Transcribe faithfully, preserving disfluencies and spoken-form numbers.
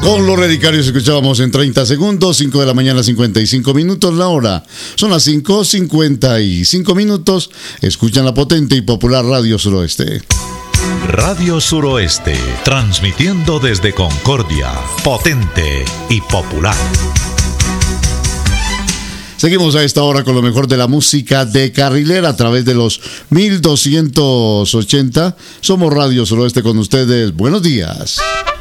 Con los Redicarios escuchábamos en treinta segundos, cinco de la mañana, cincuenta y cinco minutos la hora. Son las cinco cincuenta y cinco minutos. Escuchan la potente y popular Radio Suroeste. Radio Suroeste, transmitiendo desde Concordia, potente y popular. Seguimos a esta hora con lo mejor de la música de carrilera a través de los mil doscientos ochenta. Somos Radio Suroeste con ustedes. Buenos días.